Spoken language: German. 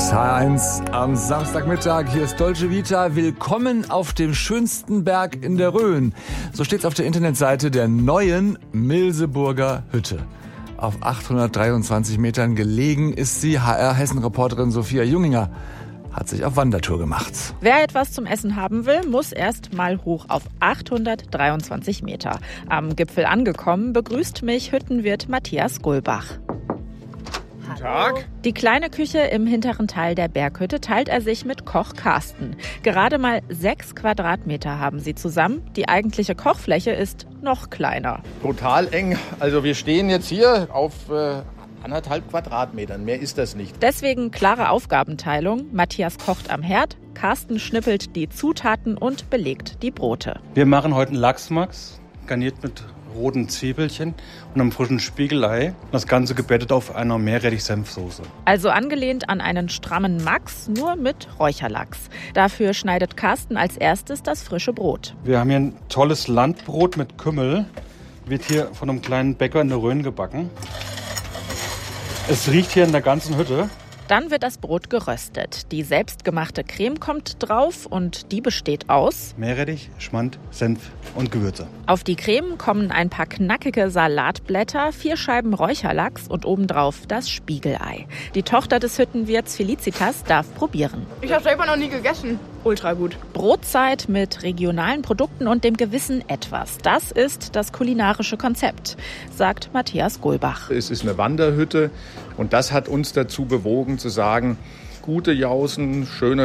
H1 am Samstagmittag. Hier ist Dolce Vita. Willkommen auf dem schönsten Berg in der Rhön. So steht's auf der Internetseite der neuen Milseburger Hütte. Auf 823 Metern gelegen ist sie. HR-Hessen-Reporterin Sophia Junginger hat sich auf Wandertour gemacht. Wer etwas zum Essen haben will, muss erst mal hoch auf 823 Meter. Am Gipfel angekommen, begrüßt mich Hüttenwirt Matthias Gulbach. Guten Tag. Die kleine Küche im hinteren Teil der Berghütte teilt er sich mit Koch Carsten. Gerade mal 6 Quadratmeter haben sie zusammen. Die eigentliche Kochfläche ist noch kleiner. Total eng. Also wir stehen jetzt hier auf 1,5 Quadratmetern. Mehr ist das nicht. Deswegen klare Aufgabenteilung. Matthias kocht am Herd, Carsten schnippelt die Zutaten und belegt die Brote. Wir machen heute einen Lachsmax, garniert mit roten Zwiebelchen und einem frischen Spiegelei. Das Ganze gebettet auf einer Meerrettich-Senfsoße. Also angelehnt an einen strammen Max, nur mit Räucherlachs. Dafür schneidet Carsten als erstes das frische Brot. Wir haben hier ein tolles Landbrot mit Kümmel. Wird hier von einem kleinen Bäcker in der Rhön gebacken. Es riecht hier in der ganzen Hütte. Dann wird das Brot geröstet. Die selbstgemachte Creme kommt drauf und die besteht aus Meerrettich, Schmand, Senf und Gewürze. Auf die Creme kommen ein paar knackige Salatblätter, 4 Scheiben Räucherlachs und obendrauf das Spiegelei. Die Tochter des Hüttenwirts Felicitas darf probieren. Ich habe selber noch nie gegessen. Ultra gut. Brotzeit mit regionalen Produkten und dem gewissen Etwas. Das ist das kulinarische Konzept, sagt Matthias Gulbach. Es ist eine Wanderhütte und das hat uns dazu bewogen zu sagen, gute Jausen, schöne